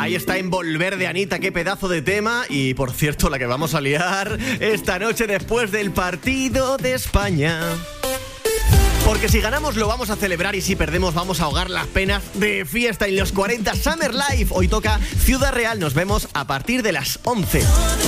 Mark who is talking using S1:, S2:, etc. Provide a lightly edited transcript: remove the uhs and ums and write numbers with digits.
S1: Ahí está Envolver de Anita, qué pedazo de tema. Y por cierto, la que vamos a liar esta noche después del partido de España. Porque si ganamos lo vamos a celebrar y si perdemos vamos a ahogar las penas de fiesta en los 40 Summer Live. Hoy toca Ciudad Real, nos vemos a partir de las 11.